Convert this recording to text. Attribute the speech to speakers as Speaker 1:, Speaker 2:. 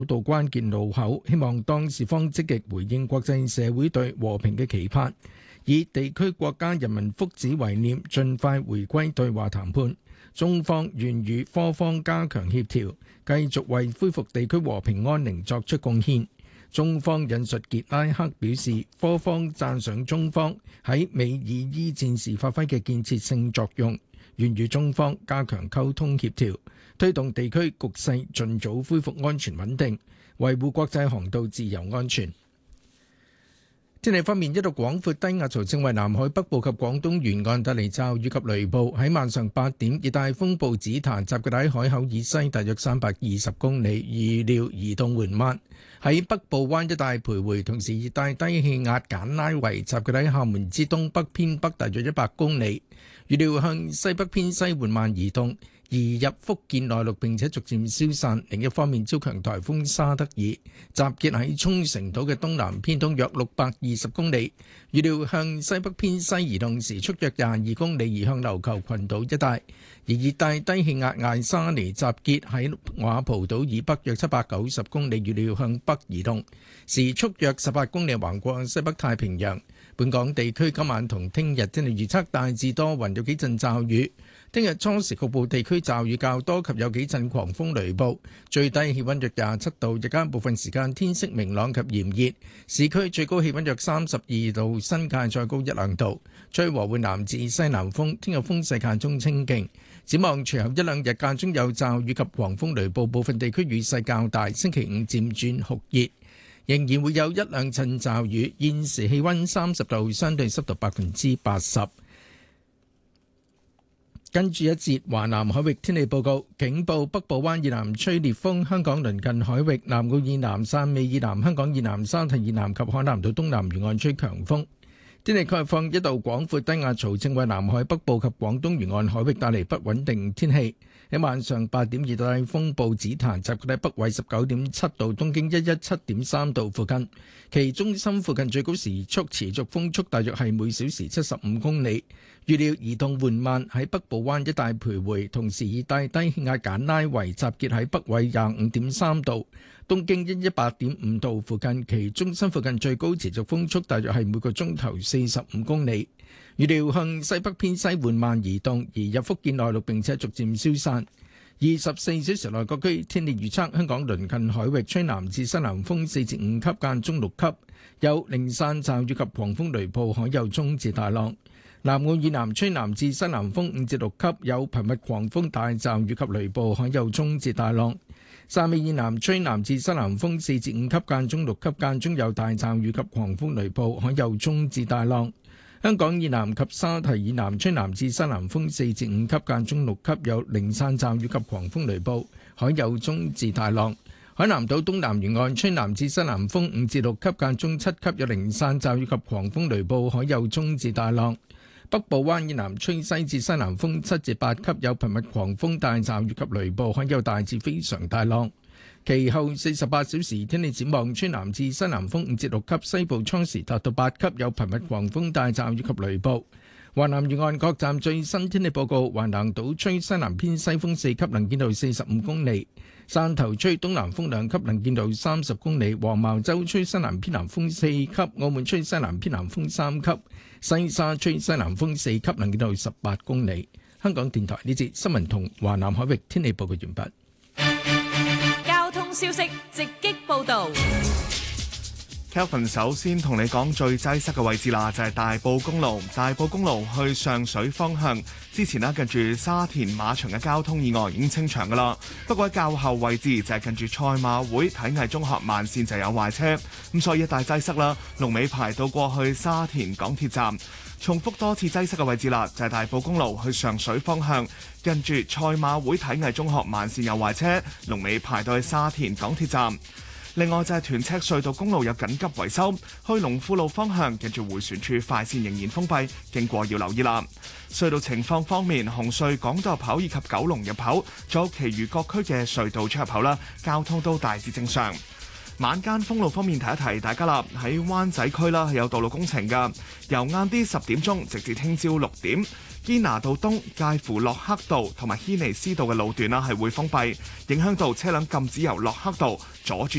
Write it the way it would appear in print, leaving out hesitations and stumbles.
Speaker 1: 到關鍵路口，希望當事方積極回應國際社會對和平嘅期盼，以地區國家人民福祉為念，盡快回歸對話談判。中方願與科方加強協調，繼續為恢復地區和平安寧作出貢獻。中方引述傑拉克表示，科方讚賞中方喺美以伊戰時發揮嘅建設性作用，願與中方加強溝通協調，推動地區局勢盡早恢復安全穩定，維護國際航道自由安全。天氣方面，一道廣闊低壓槽正為南海北部及廣東沿岸帶嚟驟雨及雷暴。喺晚上8點，熱帶風暴紫檀集結喺海口以西大約320公里，預料移動緩慢，喺北部灣一帶徘徊。同時，熱帶低氣壓簡拉維集結喺廈門之東北偏北大約100公里，預料向西北偏西緩慢移動，移入福建內陸並且逐漸消散。另一方面，超強颱風沙德爾集結喺沖繩島嘅東南偏東約620公里，預料向西北偏西移動，時速約22公里，移向琉球群島一帶。而熱帶低氣壓艾沙尼集結喺瓦蒲島以北約790公里，預料向北移動，時速約18公里，橫過西北太平洋。本港地區今晚同聽日天氣預測大致多雲，有幾陣驟雨。聽日初時局部地區驟雨較多及有幾陣狂風雷暴，最低氣溫約27度，日間部分時間天色明朗及炎熱，市區最高氣溫約32度，新界再高1-2度，吹和緩南至西南風，聽日風勢間中清勁。展望隨後一兩日間中有驟雨及狂風雷暴，部分地區雨勢較大，星期五漸轉酷熱，仍然會有一兩陣驟雨。現時氣溫30度，相對濕度80%。跟住一節華南海域天氣報告，警報：北部灣以南吹烈風，香港鄰近海域南澳以南、汕尾以南、香港以南、沙堤以南及海南島東南沿岸吹強風。天氣概況：一道廣闊低壓槽正為南海北部及廣東沿岸海域帶嚟不穩定天氣。喺晚上8點，熱帶風暴紫檀集結喺北緯19.7度、東經117.3度附近，其中心附近最高時速持續風速大約係每小時75公里。預料移動緩慢，喺北部灣一帶徘徊。同時，熱帶低氣壓簡拉維集結喺北緯25.3度、東經118.5度附近，其中心附近最高持續風速大約係每個鐘頭45公里。預料向西北偏西緩慢移動，移入福建內陸並且逐漸消散。24小時內各區天氣預測：香港鄰近海域吹南至西南風4至5級，間中6級，有零散驟雨及狂風雷暴，海有中至大浪。南澳以南吹南至西南風5至6級，有頻密狂風大驟雨及雷暴，海有中至大浪。汕尾以南吹南至西南風4至5級，間中6級，間中有大驟雨及狂風雷暴，海有中至大浪。香港以南及沙堤以南吹南至西南風4至5級，間中6級，有零散驟雨及狂風雷暴，海有中至大浪。海南島東南沿岸吹南至西南風5至6級，間中7級，有零散驟雨及狂風雷暴，海有中至大浪。北部灣以南吹西至西南風7至8級，有頻密狂風大驟雨及雷暴，海有大至非常大浪。其後48小時天氣展望：吹南至西南風5至6級，西部初時達到8級，有頻密狂風大驟雨及雷暴。華南沿岸各站最新天氣報告：橫瀾島吹西南偏西風4級，能見度45公里；汕頭吹東南風2級，能見度30公里；黃茅洲吹西南偏南風4級；澳門吹西南偏南風3級；西沙吹西南風4級，能見度18公里。香港電台呢節新聞同華南海域天氣報告完畢。
Speaker 2: 交通消息直擊報道。
Speaker 3: Kelvin 首先同你講最擠塞嘅位置啦，就係大埔公路去上水方向。之前呢，近住沙田馬場嘅交通意外已經清場噶啦，不過喺較後位置就係近住賽馬會體藝中學慢線就有壞車，咁所以一大擠塞啦，龍尾排到過去沙田港鐵站。重複多次擠塞嘅位置啦，就係大埔公路去上水方向，近住賽馬會體藝中學慢線有壞車，龍尾排到去沙田港鐵站。另外就係屯赤隧道公路有緊急維修，去龍富路方向近住迴旋處快線仍然封閉，經過要留意啦。隧道情況方面，紅隧港島入口以及九龍入口，仲有其餘各區嘅隧道出入口啦，交通都大致正常。晚間封路方面提一提大家啦，喺灣仔區啦係有道路工程㗎，由晏啲10點鐘直至聽朝6點， 堅拿道東介乎洛克道同埋軒尼詩道嘅路段啦係會封閉，影響到車輛禁止由洛克道左轉